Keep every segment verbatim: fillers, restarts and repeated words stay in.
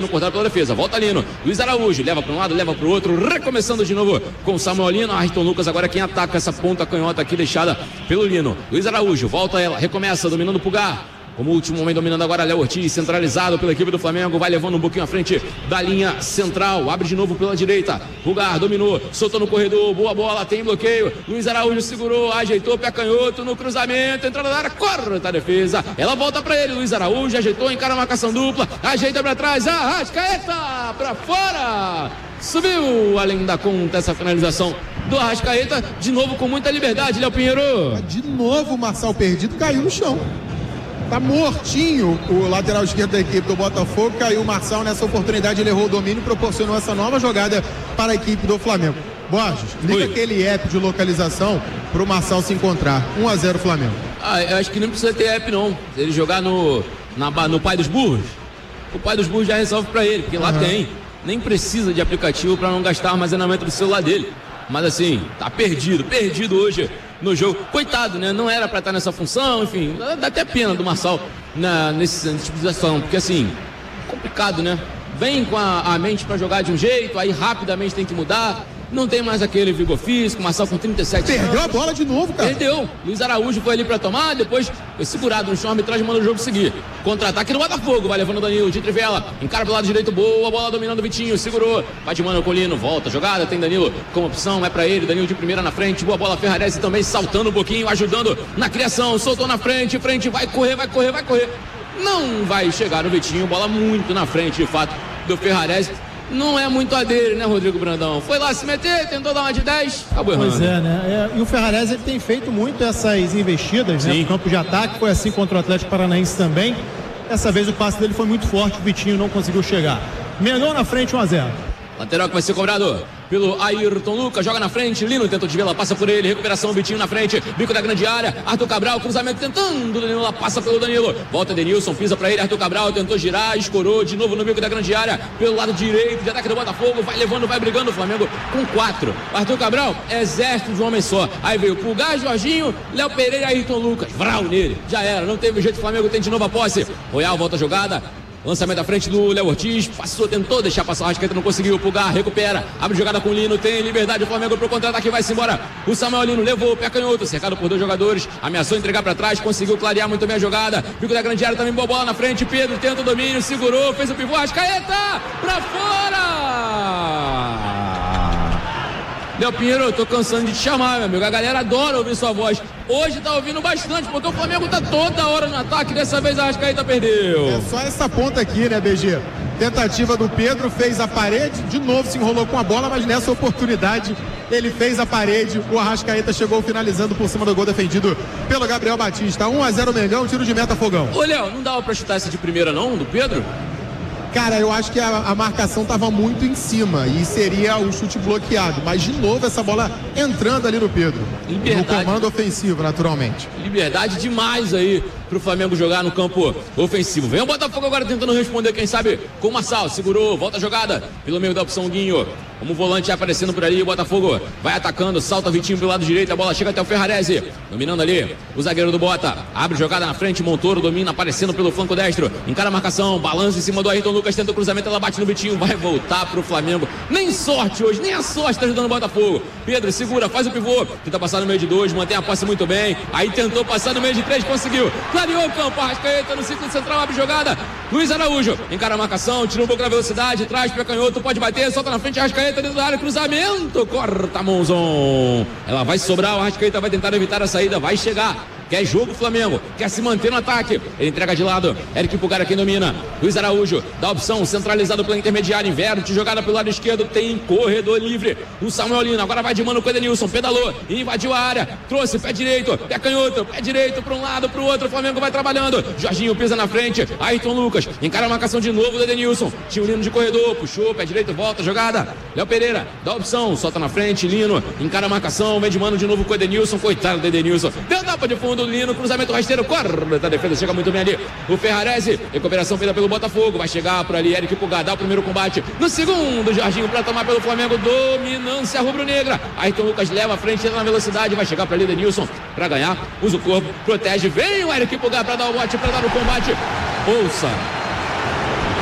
cortado pela defesa. Volta Lino, Luiz Araújo, leva para um lado, leva para o outro, recomeçando de novo com Samuel Lino. Ayrton Lucas agora quem ataca essa ponta canhota aqui deixada pelo Lino. Luiz Araújo, volta ela, recomeça, dominando o Pulgar. Como último homem dominando agora, Léo Ortiz, centralizado pela equipe do Flamengo, vai levando um pouquinho à frente da linha central, abre de novo pela direita, Pulgar dominou, soltou no corredor, boa bola, tem bloqueio, Luiz Araújo segurou, ajeitou, pé canhoto no cruzamento, entrada na área, corta a defesa, ela volta pra ele, Luiz Araújo ajeitou, encara a marcação dupla, ajeita pra trás, Arrascaeta pra fora, subiu além da conta essa finalização do Arrascaeta, de novo com muita liberdade, Léo Pinheiro. De novo o Marçal perdido caiu no chão. Tá mortinho o lateral esquerdo da equipe do Botafogo, caiu o Marçal nessa oportunidade, ele errou o domínio e proporcionou essa nova jogada para a equipe do Flamengo. Borges, liga Oi. aquele app de localização pro Marçal se encontrar. um a zero Flamengo. Ah, eu acho que não precisa ter app não. Se ele jogar no, na, no Pai dos Burros, o Pai dos Burros já resolve para ele, porque lá uhum. tem. Nem precisa de aplicativo para não gastar armazenamento do celular dele. Mas assim, tá perdido, perdido hoje no jogo. Coitado, né? Não era pra estar nessa função, enfim. Dá até pena do Marçal na, nesse, nesse tipo de situação, porque assim, complicado, né? Vem com a, a mente pra jogar de um jeito, aí rapidamente tem que mudar. Não tem mais aquele vigor físico, Marçal com trinta e sete anos. Perdeu a bola de novo, cara. Perdeu. Luiz Araújo foi ali pra tomar, depois foi segurado no chão, a arbitragem manda o jogo seguir. Contra-ataque no Botafogo, vai levando o Danilo, de Trivela, encara pelo lado direito, boa, bola dominando o Vitinho, segurou, vai de mano o Colino, volta, jogada, tem Danilo como opção, é pra ele, Danilo de primeira na frente, boa bola, Ferrarese também saltando um pouquinho, ajudando na criação, soltou na frente, frente, vai correr, vai correr, vai correr. Não vai chegar o Vitinho, bola muito na frente, de fato, do Ferrarese. Não é muito a dele, né, Rodrigo Brandão? Foi lá se meter, tentou dar uma de dez, acabou errando. Pois é, né? É, e o Ferrarese ele tem feito muito essas investidas, né, no campo de ataque, foi assim contra o Atlético Paranaense também. Dessa vez o passe dele foi muito forte, o Vitinho não conseguiu chegar. Menor na frente, um a zero. Lateral que vai ser cobrado pelo Ayrton Lucas, joga na frente, Lino tenta de vela, passa por ele, recuperação, Vitinho na frente, bico da grande área, Arthur Cabral, cruzamento tentando, Danilo lá passa pelo Danilo, volta Denilson, pisa pra ele, Arthur Cabral tentou girar, escorou de novo no bico da grande área, pelo lado direito de ataque do Botafogo, vai levando, vai brigando o Flamengo com quatro, Arthur Cabral, exército de um homem só, aí veio Pulgar, Jorginho, Léo Pereira e Ayrton Lucas, vral nele, já era, não teve jeito, o Flamengo tem de novo a posse, Royal volta a jogada, lançamento à frente do Léo Ortiz, passou, tentou deixar passar o Arrascaeta, não conseguiu, Pulgar, recupera, abre jogada com o Lino, tem liberdade, o Flamengo pro contra-ataque, vai-se embora, o Samuel Lino levou, pé canhoto, cercado por dois jogadores, ameaçou entregar pra trás, conseguiu clarear muito bem a jogada, bico da grande área também, boa bola na frente, Pedro tenta o domínio, segurou, fez o pivô, Arrascaeta, pra fora! Léo Pinheiro, eu tô cansando de te chamar, meu amigo, a galera adora ouvir sua voz, hoje tá ouvindo bastante, porque o Flamengo tá toda hora no ataque, dessa vez a Arrascaeta perdeu. É só essa ponta aqui, né, B G? Tentativa do Pedro, fez a parede, de novo se enrolou com a bola, mas nessa oportunidade ele fez a parede, o Arrascaeta chegou finalizando por cima do gol defendido pelo Gabriel Batista. um a zero Mengão, tiro de meta, Fogão. Ô Léo, não dava pra chutar essa de primeira não, do Pedro? Cara, eu acho que a, a marcação estava muito em cima e seria o chute bloqueado. Mas, de novo, essa bola entrando ali no Pedro. Liberdade. No comando ofensivo, naturalmente. Liberdade demais aí pro Flamengo jogar no campo ofensivo. Vem o Botafogo agora tentando responder, quem sabe, com o Marçal. Segurou, volta a jogada pelo meio da opção Guinho. Como o volante aparecendo por ali, o Botafogo vai atacando, salta Vitinho pelo lado direito, a bola chega até o Ferrarese. Dominando ali, o zagueiro do Bota. Abre jogada na frente, Montoro domina, aparecendo pelo flanco destro. Encara a marcação, balança em cima do Ayrton Lucas, tenta o cruzamento, ela bate no Vitinho, vai voltar pro Flamengo. Nem sorte hoje, nem a sorte tá ajudando o Botafogo. Pedro segura, faz o pivô, tenta passar no meio de dois, mantém a posse muito bem. Aí tentou passar no meio de três, conseguiu. Clareou o campo, Arrascaeta no círculo central, abre jogada. Luiz Araújo, encara a marcação, tira um pouco da velocidade, traz para canhoto, pode bater, solta na frente, Arrascaeta dentro da área, cruzamento, corta Monzon. Ela vai sobrar, o Arrascaeta vai tentar evitar a saída, vai chegar. Quer jogo o Flamengo, quer se manter no ataque. Ele entrega de lado, Eric Pulgar quem domina. Luiz Araújo, dá opção, centralizado pela intermediária, inverte, jogada pelo lado esquerdo, tem corredor livre. O Samuel Lino, agora vai de mano com o Edenilson, pedalou, invadiu a área, trouxe pé direito, pé canhoto, pé direito para um lado, para o outro, o Flamengo vai trabalhando. Jorginho pisa na frente, Ayrton Lucas, encara a marcação de novo do Edenilson. Tinha o Lino de corredor, puxou, pé direito, volta, jogada. Léo Pereira, dá opção, solta na frente, Lino, encara a marcação, vem de mano de novo com o Edenilson, coitado do Edenilson. Deu tapa de fundo, Lino, cruzamento rasteiro, corta a defesa, chega muito bem ali. O Ferrarese, recuperação feita pelo Botafogo, vai chegar por ali, Eric Pulgar, dá o primeiro combate. No segundo, Jorginho para tomar pelo Flamengo, dominância rubro-negra. Ayrton Lucas leva a frente, entra na velocidade, vai chegar para ali, Denilson, para ganhar, usa o corpo, protege, vem o Eric Pulgar para dar o bote, para dar o combate. Ouça.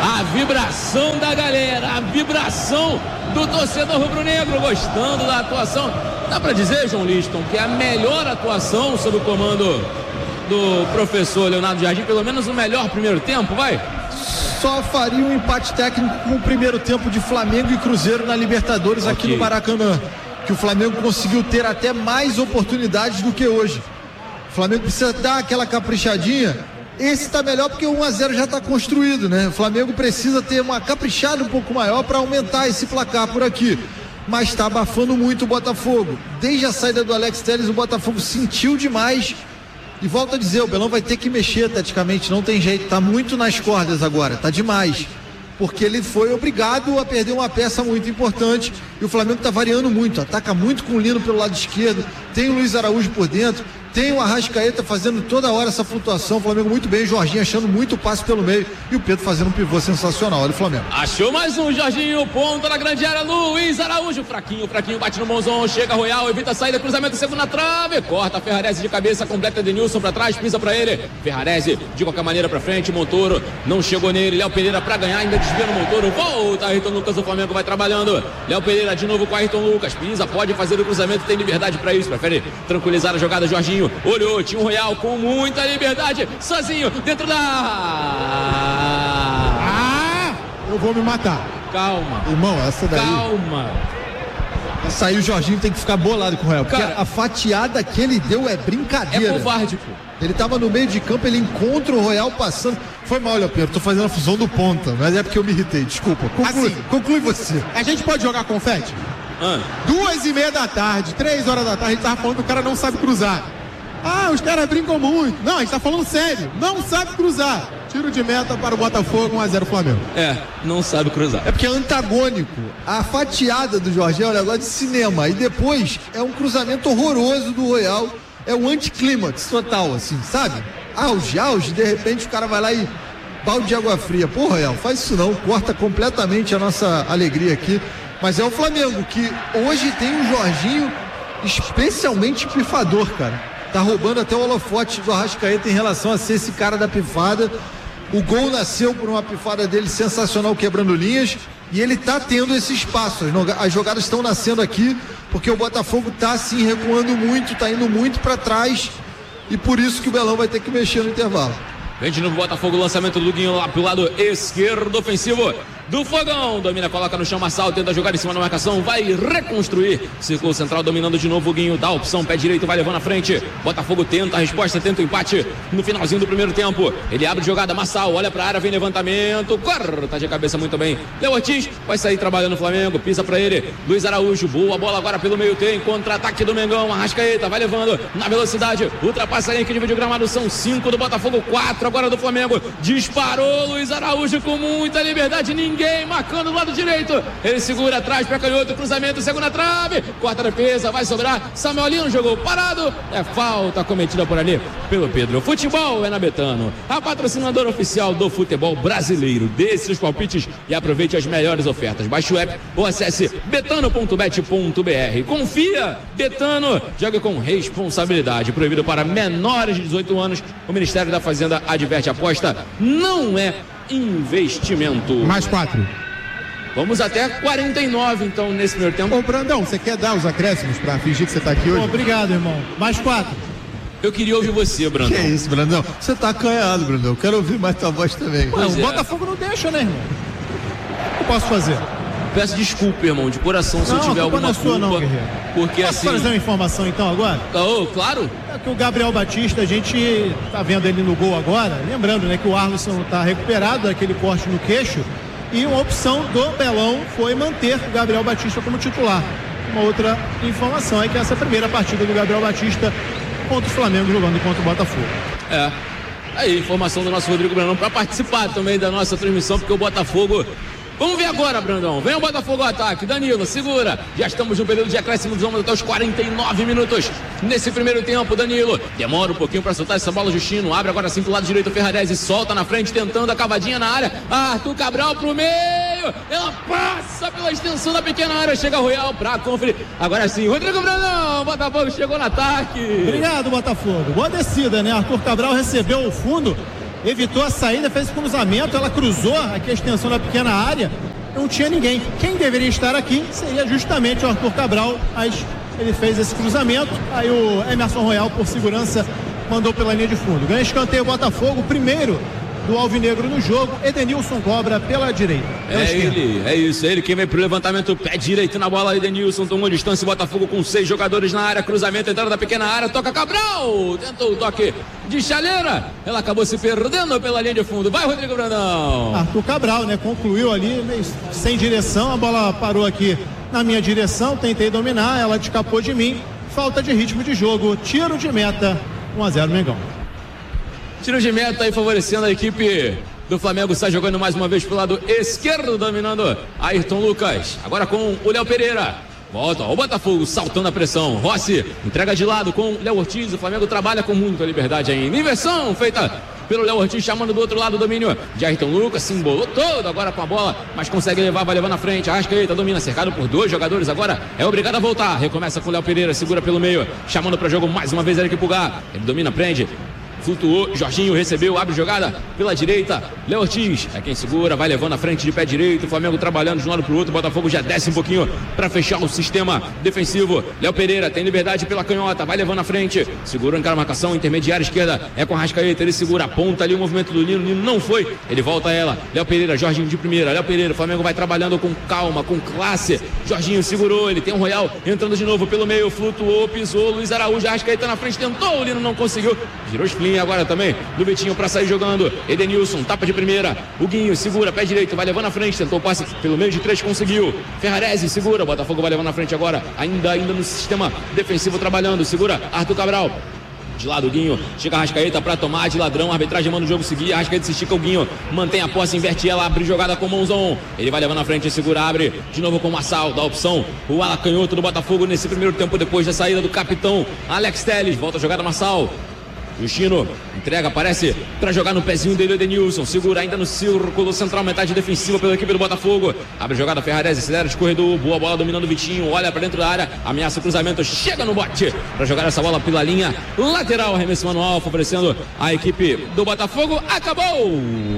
A vibração da galera, a vibração do torcedor rubro-negro, gostando da atuação. Dá pra dizer, João Liston, que é a melhor atuação sob o comando do professor Leonardo Jardim, pelo menos o melhor primeiro tempo, vai? Só faria um empate técnico com o primeiro tempo de Flamengo e Cruzeiro na Libertadores, okay, aqui no Maracanã, que o Flamengo conseguiu ter até mais oportunidades do que hoje. O Flamengo precisa dar aquela caprichadinha. Esse tá melhor porque o um a zero já tá construído, né? O Flamengo precisa ter uma caprichada um pouco maior para aumentar esse placar por aqui. Mas tá abafando muito o Botafogo. Desde a saída do Alex Telles, o Botafogo sentiu demais. E volto a dizer, o Belão vai ter que mexer taticamente, não tem jeito, tá muito nas cordas agora, tá demais. Porque ele foi obrigado a perder uma peça muito importante. E o Flamengo tá variando muito, ataca muito com o Lino pelo lado esquerdo, tem o Luiz Araújo por dentro, tem o Arrascaeta fazendo toda hora essa flutuação, o Flamengo muito bem, o Jorginho achando muito passe pelo meio e o Pedro fazendo um pivô sensacional. Olha o Flamengo. Achou mais um, Jorginho, ponta na grande área, Luiz Araújo, fraquinho, fraquinho, bate no mãozão, chega Royal, evita a saída, cruzamento, segunda trave, corta Ferrarese de cabeça, completa Denilson pra trás, pisa pra ele, Ferrarese de qualquer maneira pra frente, Montoro não chegou nele, Léo Pereira pra ganhar, ainda desvia no Montoro, volta, Ayrton Lucas, o Flamengo vai trabalhando, Léo Pereira de novo com Ayrton Lucas, pisa, pode fazer o cruzamento, tem liberdade pra isso, prefere tranquilizar a jogada, Jorginho, olhou, tinha um Royal com muita liberdade, sozinho, dentro da... Ah, eu vou me matar. Calma. Irmão, essa daí... Calma. Essa aí o Jorginho tem que ficar bolado com o Royal, porque Cara, a fatiada que ele deu é brincadeira. É covarde, pô. Ele tava no meio de campo, ele encontra o Royal passando. Foi mal, Léo Pedro, tô fazendo a fusão do ponta, mas é porque eu me irritei, desculpa. Conclui, assim, conclui você. A gente pode jogar confete? Ah. Duas e meia da tarde, três horas da tarde, a gente tava falando que o cara não sabe cruzar. Ah, os caras brincam muito. Não, a gente tá falando sério. Não sabe cruzar. Tiro de meta para o Botafogo, um a zero Flamengo. É, não sabe cruzar. É porque é antagônico. A fatiada do Jorginho é um negócio de cinema. E depois é um cruzamento horroroso do Royal. É um anticlímax total, assim, sabe? Auge, auge. De repente o cara vai lá e balde de água fria. Pô, Royal, faz isso não. Corta completamente a nossa alegria aqui. Mas é o Flamengo que hoje tem um Jorginho especialmente pifador, cara. Tá roubando até o holofote do Arrascaeta em relação a ser esse cara da pifada. O gol nasceu por uma pifada dele sensacional, quebrando linhas, e ele tá tendo esse espaço. As jogadas estão nascendo aqui porque o Botafogo tá sim recuando muito, tá indo muito para trás, e por isso que o Belão vai ter que mexer no intervalo. Vem de novo o Botafogo, lançamento do Guinho lá pro lado esquerdo ofensivo do Fogão, domina, coloca no chão, Marçal tenta jogar em cima da marcação, vai reconstruir, círculo central dominando de novo o Guinho, dá a opção, pé direito, vai levando à frente, Botafogo tenta a resposta, tenta o empate no finalzinho do primeiro tempo, ele abre jogada, Marçal, olha pra área, vem levantamento, corta de cabeça muito bem, Léo Ortiz vai sair trabalhando o Flamengo, pisa pra ele, Luiz Araújo, boa bola agora pelo meio, tem contra-ataque do Mengão, Arrascaeta vai levando na velocidade, ultrapassa a linha que divide o gramado, são cinco do Botafogo, quatro agora do Flamengo, disparou Luiz Araújo com muita liberdade, ninguém Ninguém marcando do lado direito. Ele segura atrás para canhoto, cruzamento, segunda trave, quarta defesa, vai sobrar. Samuel Lino jogou parado. É falta cometida por ali pelo Pedro. Futebol é na Betano, a patrocinadora oficial do futebol brasileiro. Dê seus palpites e aproveite as melhores ofertas. Baixe o app ou acesse betano ponto bet ponto br. Confia, Betano, joga com responsabilidade. Proibido para menores de dezoito anos. O Ministério da Fazenda adverte: a aposta não é investimento. Mais quatro. Vamos até quarenta e nove, então, nesse primeiro tempo. Ô, Brandão, você quer dar os acréscimos pra fingir que você tá aqui hoje? Obrigado, irmão. Mais quatro. Eu queria ouvir você, Brandão. Que isso, Brandão? Você tá acanhado, Brandão. Eu quero ouvir mais tua voz também. Ué, o é. Botafogo não deixa, né, irmão? O que eu posso fazer? Peço desculpa, irmão, de coração, se não, eu tiver alguma não é sua, culpa. não, guerreiro. Porque Posso assim... trazer uma informação, então, agora? Oh, claro. É que o Gabriel Batista, a gente tá vendo ele no gol agora, lembrando, né, que o Arlisson tá recuperado daquele corte no queixo, e uma opção do Belão foi manter o Gabriel Batista como titular. Uma outra informação é que essa é a primeira partida do Gabriel Batista contra o Flamengo jogando contra o Botafogo. É. Aí, informação do nosso Rodrigo Brandão para participar também da nossa transmissão, porque o Botafogo... Vamos ver agora, Brandão. Vem o Botafogo ao ataque. Danilo, segura. Já estamos no período de acréscimo, vamos até os quarenta e nove minutos. Nesse primeiro tempo, Danilo demora um pouquinho para soltar essa bola. Justino abre agora sim pro lado direito. Ferrarese solta na frente, tentando a cavadinha na área. Arthur Cabral pro meio. Ela passa pela extensão da pequena área. Chega Royal para conferir. Agora sim, Rodrigo Brandão. Botafogo chegou no ataque. Obrigado, Botafogo. Boa descida, né? Arthur Cabral recebeu o fundo. evitou a saída, fez o cruzamento, ela cruzou aqui a extensão da pequena área, não tinha ninguém. Quem deveria estar aqui seria justamente o Arthur Cabral, mas ele fez esse cruzamento, aí o Emerson Royal, por segurança, mandou pela linha de fundo. Ganha escanteio Botafogo, primeiro do Alvinegro no jogo. Edenilson cobra pela direita. Pela é esquerda. ele, é isso, é ele quem vem pro levantamento, pé direito na bola. Edenilson tomou distância, Botafogo com seis jogadores na área, cruzamento, entrada da pequena área, toca Cabral, tentou o toque de chaleira, ela acabou se perdendo pela linha de fundo. Vai, Rodrigo Brandão. Arthur Cabral, né, concluiu ali meio sem direção, a bola parou aqui na minha direção, tentei dominar, ela escapou de mim, falta de ritmo de jogo, tiro de meta, um a zero Mengão. Tiro de meta aí favorecendo a equipe do Flamengo, está jogando mais uma vez pro lado esquerdo, dominando Ayrton Lucas, agora com o Léo Pereira, volta o Botafogo saltando a pressão, Rossi entrega de lado com Léo Ortiz, o Flamengo trabalha com muita liberdade ainda, inversão feita pelo Léo Ortiz, chamando do outro lado o domínio de Ayrton Lucas, se embolou todo agora com a bola, mas consegue levar, vai levando na frente, Arrascaeta domina, cercado por dois jogadores, agora é obrigado a voltar, recomeça com o Léo Pereira, segura pelo meio, chamando para jogo mais uma vez Eric Pulgar, ele domina, prende, flutuou, Jorginho recebeu, abre jogada pela direita, Léo Ortiz é quem segura, vai levando na frente de pé direito, o Flamengo trabalhando de um lado pro outro, o Botafogo já desce um pouquinho para fechar o sistema defensivo. Léo Pereira tem liberdade pela canhota, vai levando na frente, segurou em cara a marcação, intermediária esquerda, é com Arrascaeta, ele segura, aponta ali o movimento do Nino, Nino não foi, ele volta a ela, Léo Pereira, Jorginho de primeira, Léo Pereira, o Flamengo vai trabalhando com calma, com classe, Jorginho segurou, ele tem um Royal entrando de novo pelo meio, flutuou, pisou, Luiz Araújo, Arrascaeta na frente, tentou, o Nino não conseguiu, girou Splim agora também, do Vitinho para sair jogando, Edenilson, tapa de primeira, o Guinho segura, pé direito, vai levando na frente, tentou o passe pelo meio de três, conseguiu, Ferrarese segura, Botafogo vai levando na frente agora, ainda, ainda no sistema defensivo trabalhando, segura, Arthur Cabral, de lado o Guinho, chega a Arrascaeta pra tomar de ladrão, a arbitragem manda o jogo seguir, a Arrascaeta se estica, o Guinho mantém a posse, inverte ela, abre jogada com o mãozão, ele vai levando na frente, segura, abre de novo com o Marçal, dá opção, o ala canhoto do Botafogo nesse primeiro tempo, depois da saída do capitão Alex Telles, volta a jogada Marçal, Justino entrega, aparece para jogar no pezinho dele, Edenilson, segura ainda no círculo central, metade defensiva pela equipe do Botafogo, abre jogada Ferrarese, acelera de corredor, boa bola dominando o Vitinho, olha para dentro da área, ameaça o cruzamento, chega no bote para jogar essa bola pela linha lateral, arremesso manual favorecendo a equipe do Botafogo. Acabou!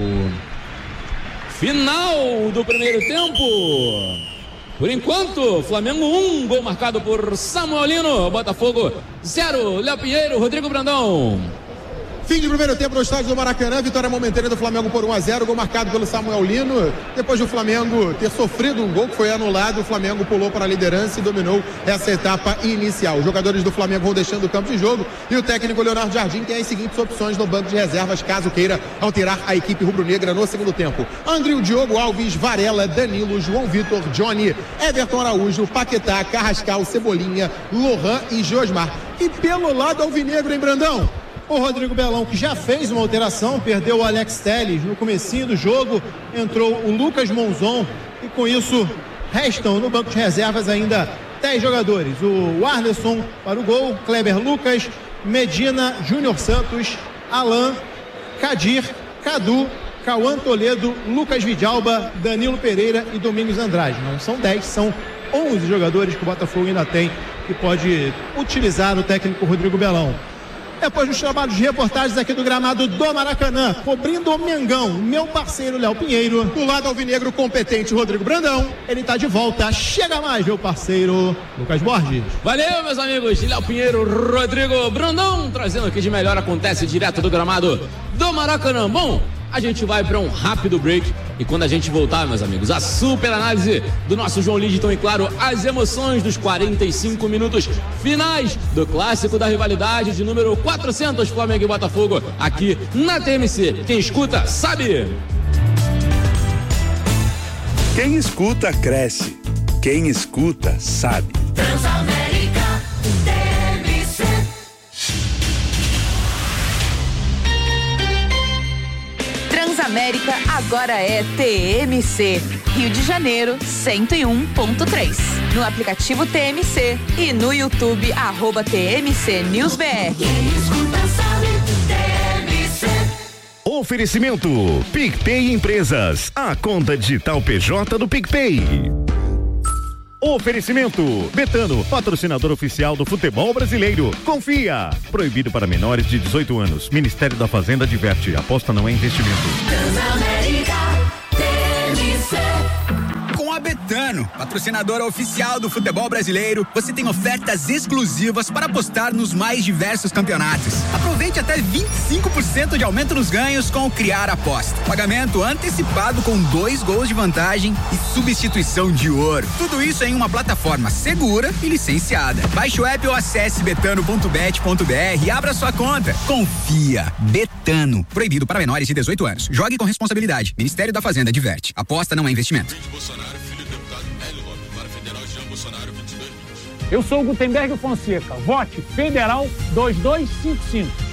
Final do primeiro tempo. Por enquanto, Flamengo um, gol marcado por Samuelino, Botafogo zero, Léo Pinheiro, Rodrigo Brandão. Fim de primeiro tempo no estádio do Maracanã, vitória momentânea do Flamengo por um a zero, gol marcado pelo Samuel Lino. Depois do Flamengo ter sofrido um gol que foi anulado, o Flamengo pulou para a liderança e dominou essa etapa inicial. Os jogadores do Flamengo vão deixando o campo de jogo e o técnico Leonardo Jardim tem as seguintes opções no banco de reservas, caso queira alterar a equipe rubro-negra no segundo tempo: André, Diogo Alves, Varela, Danilo, João Vitor, Johnny, Everton Araújo, Paquetá, Carrascal, Cebolinha, Lohan e Josmar. E pelo lado alvinegro, hein, Brandão? O Rodrigo Belão, que já fez uma alteração, perdeu o Alex Telles no comecinho do jogo, entrou o Lucas Monzon e com isso restam no banco de reservas ainda dez jogadores. O Arleson para o gol, Kleber Lucas, Medina, Júnior Santos, Alain, Kadir, Cadu, Cauã Toledo, Lucas Vidalba, Danilo Pereira e Domingos Andrade. Não são dez, são onze jogadores que o Botafogo ainda tem que pode utilizar o técnico Rodrigo Belão. Depois dos trabalhos de reportagens aqui do gramado do Maracanã, cobrindo o Mengão, meu parceiro Léo Pinheiro, do lado alvinegro competente Rodrigo Brandão, ele tá de volta, chega mais meu parceiro Lucas Borges. Valeu, meus amigos, Léo Pinheiro, Rodrigo Brandão, trazendo o que de melhor acontece direto do gramado do Maracanã. Bom, a gente vai para um rápido break e quando a gente voltar, meus amigos, a super análise do nosso João Lidton e, claro, as emoções dos quarenta e cinco minutos finais do clássico da rivalidade de número quatrocentos, Flamengo e Botafogo, aqui na T M C. Quem escuta, sabe! Quem escuta, cresce. Quem escuta, sabe. Transamérica T M C. Transamérica agora é T M C, Rio de Janeiro cento e um ponto três. No aplicativo T M C e no YouTube, arroba T M C News B R. Quem escuta sabe, T M C. Oferecimento PicPay Empresas, a conta digital P J do PicPay. Oferecimento Betano, patrocinador oficial do futebol brasileiro. Confia. Proibido para menores de dezoito anos. Ministério da Fazenda adverte. Aposta não é investimento. Com a Betano, patrocinadora oficial do futebol brasileiro, você tem ofertas exclusivas para apostar nos mais diversos campeonatos. Aproveite até vinte e cinco por cento de aumento nos ganhos com o Criar Aposta. Pagamento antecipado com dois gols de vantagem e substituição de ouro. Tudo isso em uma plataforma segura e licenciada. Baixe o app ou acesse betano ponto bet ponto br e abra sua conta. Confia. Betano. Proibido para menores de dezoito anos. Jogue com responsabilidade. Ministério da Fazenda adverte. Aposta não é investimento. Eu sou o Gutenberg Fonseca. Vote Federal dois dois cinco cinco.